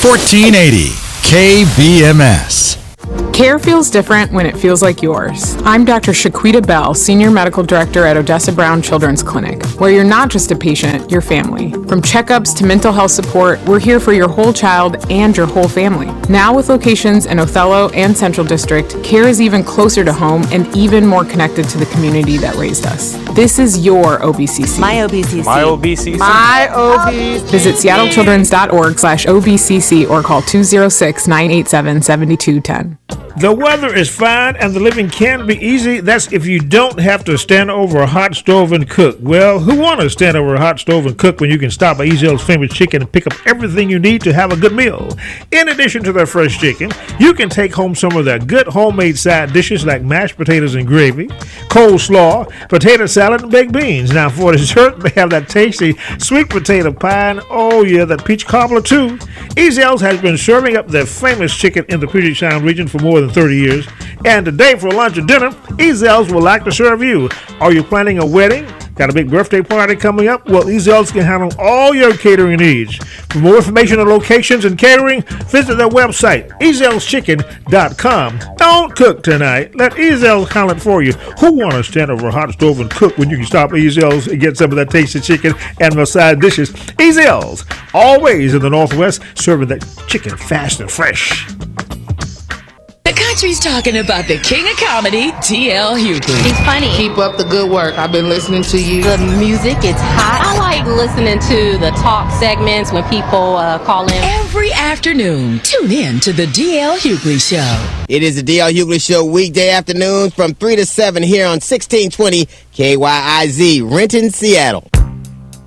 1480 KBMS. Care feels different when it feels like yours. I'm Dr. Shaquita Bell, Senior Medical Director at Odessa Brown Children's Clinic, where you're not just a patient, you're family. From checkups to mental health support, we're here for your whole child and your whole family. Now with locations in Othello and Central District, Care is even closer to home and even more connected to the community that raised us. This is your OBCC. My OBCC. My OBCC. My OBCC. Visit seattlechildrens.org/OBCC or call 206-987-7210. The weather is fine and the living can be easy. That's if you don't have to stand over a hot stove and cook. Well, who want to stand over a hot stove and cook when you can stop at Ezel's Famous Chicken and pick up everything you need to have a good meal? In addition to their fresh chicken, you can take home some of their good homemade side dishes like mashed potatoes and gravy, coleslaw, potato salad, and baked beans. Now, for dessert, they have that tasty sweet potato pie and, oh yeah, that peach cobbler too. Ezel's has been serving up their famous chicken in the Puget Sound region for more than 30 years. And today for lunch or dinner, Ezel's would like to serve you. Are you planning a wedding? Got a big birthday party coming up? Well, Ezel's can handle all your catering needs. For more information on locations and catering, visit their website, ezelschchicken.com. Don't cook tonight. Let Ezel's handle it for you. Who want to stand over a hot stove and cook when you can stop at Ezel's and get some of that tasty chicken and the side dishes? Ezel's, always in the Northwest, serving that chicken fast and fresh. The country's talking about the king of comedy, D.L. Hughley. He's funny. Keep up the good work. I've been listening to you. The music is hot. I like listening to the talk segments when people call in. Every afternoon, tune in to the D.L. Hughley Show. It is the D.L. Hughley Show weekday afternoons from 3 to 7 here on 1620 KYIZ, Renton, Seattle.